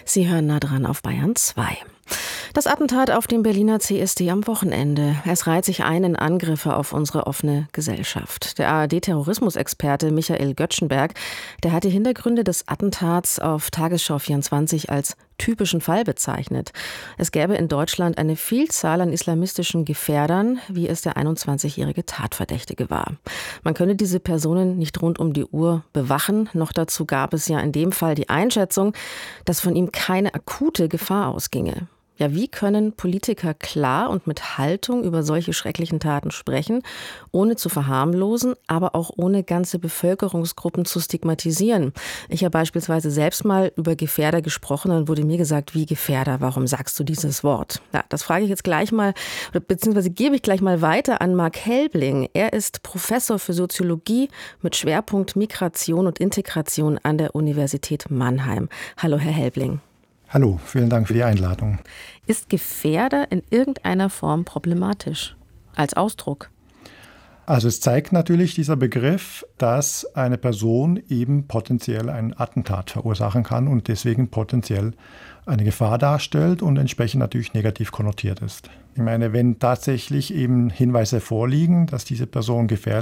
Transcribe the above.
Sie hören nah dran auf Bayern 2. Das Attentat auf dem Berliner CSD am Wochenende. Es reiht sich ein in Angriffe auf unsere offene Gesellschaft. Der ARD-Terrorismusexperte Michael Göttschenberg, der hat die Hintergründe des Attentats auf Tagesschau 24 als typischen Fall bezeichnet. Es gäbe in Deutschland eine Vielzahl an islamistischen Gefährdern, wie es der 21-jährige Tatverdächtige war. Man könne diese Personen nicht rund um die Uhr bewachen. Noch dazu gab es ja in dem Fall die Einschätzung, dass von ihm keine akute Gefahr ausginge. Ja, wie können Politiker klar und mit Haltung über solche schrecklichen Taten sprechen, ohne zu verharmlosen, aber auch ohne ganze Bevölkerungsgruppen zu stigmatisieren? Ich habe beispielsweise selbst mal über Gefährder gesprochen und wurde mir gesagt, wie Gefährder, warum sagst du dieses Wort? Ja, das frage ich jetzt gleich mal, beziehungsweise gebe ich gleich mal weiter an Marc Helbling. Er ist Professor für Soziologie mit Schwerpunkt Migration und Integration an der Universität Mannheim. Hallo, Herr Helbling. Hallo, vielen Dank für die Einladung. Ist Gefährder in irgendeiner Form problematisch als Ausdruck? Also es zeigt natürlich dieser Begriff, dass eine Person eben potenziell ein Attentat verursachen kann und deswegen potenziell eine Gefahr darstellt und entsprechend natürlich negativ konnotiert ist. Ich meine, wenn tatsächlich eben Hinweise vorliegen, dass diese Person gefährlich